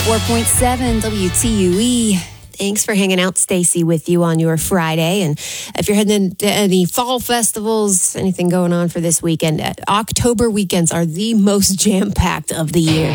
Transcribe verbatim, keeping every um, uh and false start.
four point seven W T U E. Thanks for hanging out, Stacy, with you on your Friday. And if you're heading to any fall festivals, anything going on for this weekend, October weekends are the most jam-packed of the year.